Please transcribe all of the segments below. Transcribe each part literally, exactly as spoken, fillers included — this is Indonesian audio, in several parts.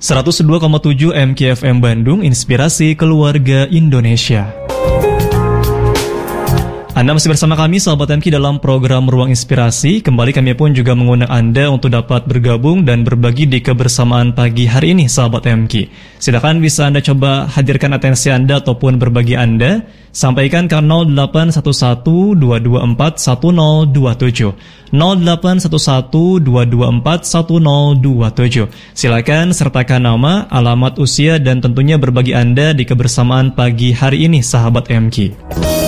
seratus dua koma tujuh M K F M Bandung, Inspirasi Keluarga Indonesia. Anda masih bersama kami, sahabat M K, dalam program Ruang Inspirasi. Kembali kami pun juga mengundang Anda untuk dapat bergabung dan berbagi di kebersamaan pagi hari ini, sahabat M K. Silakan bisa Anda coba hadirkan atensi Anda ataupun berbagi Anda. Sampaikan ke nol delapan satu satu dua dua empat satu nol dua tujuh. nol delapan satu satu dua dua empat satu nol dua tujuh. Silakan sertakan nama, alamat, usia, dan tentunya berbagi Anda di kebersamaan pagi hari ini, sahabat M K.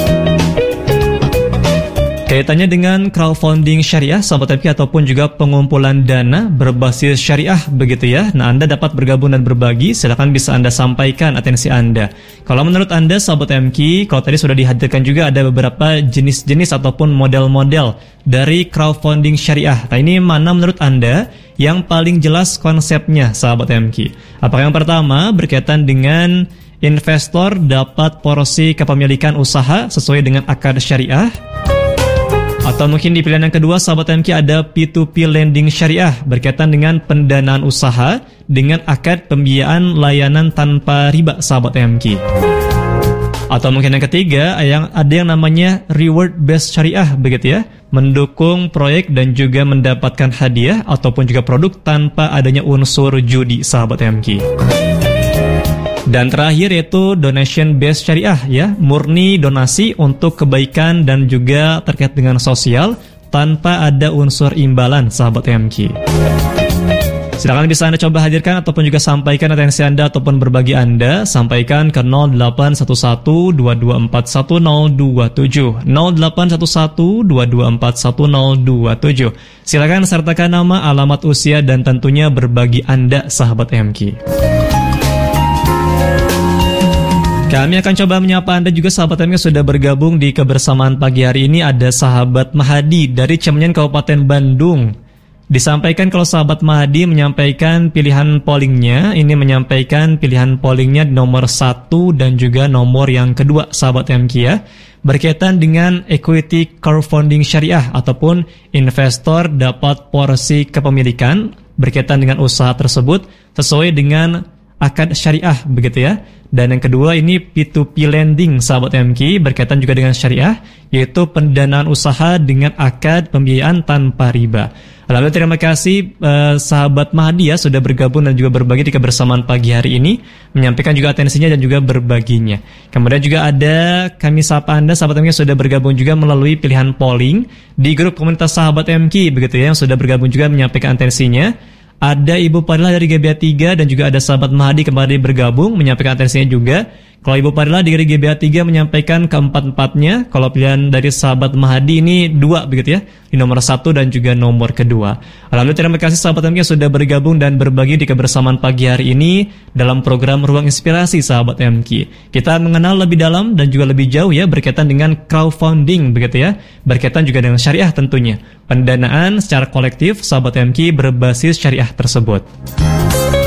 Kaitannya dengan crowdfunding syariah, sahabat M K, ataupun juga pengumpulan dana berbasis syariah, begitu ya. Nah, Anda dapat bergabung dan berbagi, silakan bisa Anda sampaikan atensi Anda. Kalau menurut Anda, sahabat M K, kalau tadi sudah dihadirkan juga ada beberapa jenis-jenis ataupun model-model dari crowdfunding syariah. Nah, ini mana menurut Anda yang paling jelas konsepnya, sahabat M K? Apakah yang pertama berkaitan dengan investor dapat porsi kepemilikan usaha sesuai dengan akad syariah? Atau mungkin di pilihan yang kedua, sahabat M K, ada P to P lending syariah berkaitan dengan pendanaan usaha dengan akad pembiayaan layanan tanpa riba, sahabat M K. Atau mungkin yang ketiga, yang ada yang namanya reward based syariah, begitu ya, mendukung proyek dan juga mendapatkan hadiah ataupun juga produk tanpa adanya unsur judi, sahabat M K. Dan terakhir yaitu donation based syariah, ya, murni donasi untuk kebaikan dan juga terkait dengan sosial tanpa ada unsur imbalan, sahabat M K. Silakan bisa Anda coba hadirkan ataupun juga sampaikan atensi Anda ataupun berbagi Anda. Sampaikan ke nol delapan satu satu dua dua empat satu nol dua tujuh, nol delapan satu satu dua dua empat satu nol dua tujuh. Silakan sertakan nama, alamat, usia, dan tentunya berbagi Anda, sahabat M K. Kami akan coba menyapa Anda juga, sahabat M K, sudah bergabung di kebersamaan pagi hari ini. Ada sahabat Mahadi dari Cemenyan, Kabupaten Bandung. Disampaikan kalau sahabat Mahadi menyampaikan pilihan pollingnya, ini menyampaikan pilihan pollingnya nomor satu dan juga nomor yang kedua, sahabat M K, ya, berkaitan dengan equity crowdfunding syariah ataupun investor dapat porsi kepemilikan berkaitan dengan usaha tersebut sesuai dengan akad syariah, begitu ya. Dan yang kedua ini P to P lending, sahabat M K, berkaitan juga dengan syariah, yaitu pendanaan usaha dengan akad pembiayaan tanpa riba. Alhamdulillah, terima kasih eh, sahabat Mahdi, ya, sudah bergabung dan juga berbagi di kebersamaan pagi hari ini, menyampaikan juga atensinya dan juga berbaginya. Kemudian juga ada kami sapa Anda, sahabat M K, sudah bergabung juga melalui pilihan polling di grup komunitas sahabat M K, begitu ya, yang sudah bergabung juga menyampaikan atensinya. Ada Ibu Padilla dari G B A tiga dan juga ada sahabat Mahdi kembali bergabung menyampaikan atensinya juga. Kalau Ibu Padilla dari G B A tiga menyampaikan keempat-empatnya. Kalau pilihan dari sahabat Mahdi ini dua, begitu ya, di nomor satu dan juga nomor kedua. Alhamdulillah, terima kasih sahabat M K sudah bergabung dan berbagi di kebersamaan pagi hari ini dalam program Ruang Inspirasi, sahabat M K. Kita mengenal lebih dalam dan juga lebih jauh, ya, berkaitan dengan crowdfunding, begitu ya, berkaitan juga dengan syariah tentunya. Pendanaan secara kolektif, sahabat M K, berbasis syariah tersebut.